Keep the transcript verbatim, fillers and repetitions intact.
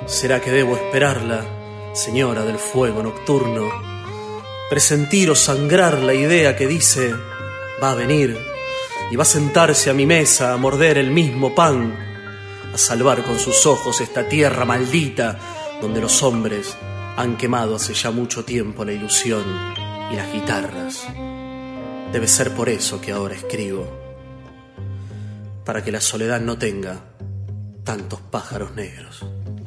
¿Será que debo esperarla, señora del fuego nocturno? Presentir o sangrar la idea que dice, va a venir y va a sentarse a mi mesa a morder el mismo pan, a salvar con sus ojos esta tierra maldita donde los hombres han quemado hace ya mucho tiempo la ilusión y las guitarras. Debe ser por eso que ahora escribo, para que la soledad no tenga tantos pájaros negros.